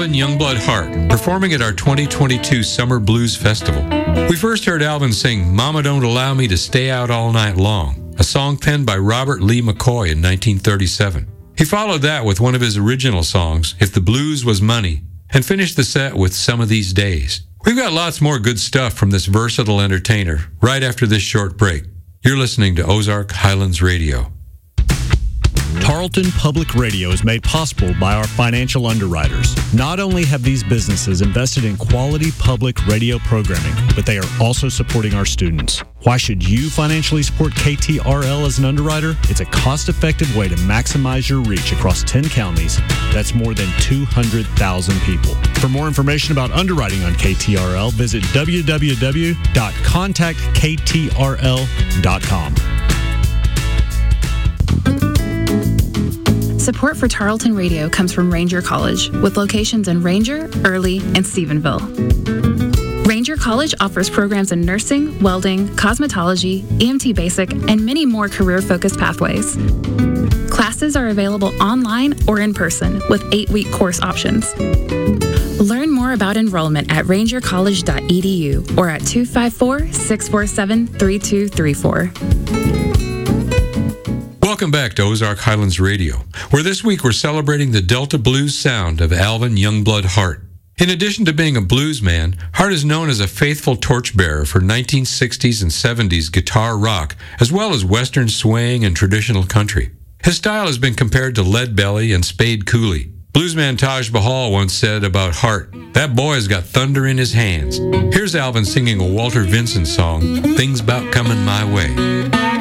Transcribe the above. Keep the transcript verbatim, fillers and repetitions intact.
Alvin Youngblood Hart, performing at our twenty twenty-two Summer Blues Festival. We first heard Alvin sing Mama Don't Allow Me to Stay Out All Night Long, a song penned by Robert Lee McCoy in nineteen thirty-seven. He followed that with one of his original songs, If the Blues Was Money, and finished the set with Some of These Days. We've got lots more good stuff from this versatile entertainer right after this short break. You're listening to Ozark Highlands Radio. Tarleton Public Radio is made possible by our financial underwriters. Not only have these businesses invested in quality public radio programming, but they are also supporting our students. Why should you financially support K T R L as an underwriter? It's a cost-effective way to maximize your reach across ten counties. That's more than two hundred thousand people. For more information about underwriting on K T R L, visit w w w dot contact k t r l dot com. Support for Tarleton Radio comes from Ranger College, with locations in Ranger, Early, and Stephenville. Ranger College offers programs in nursing, welding, cosmetology, E M T Basic, and many more career-focused pathways. Classes are available online or in person, with eight-week course options. Learn more about enrollment at ranger college dot e d u or at two five four, six four seven, three two three four. Welcome back to Ozark Highlands Radio, where this week we're celebrating the Delta blues sound of Alvin Youngblood Hart. In addition to being a blues man, Hart is known as a faithful torchbearer for nineteen sixties and seventies guitar rock, as well as western swing and traditional country. His style has been compared to Lead Belly and Spade Cooley. Bluesman Taj Mahal once said about Hart, "That boy's got thunder in his hands." Here's Alvin singing a Walter Vinson song, Things 'Bout Coming My Way.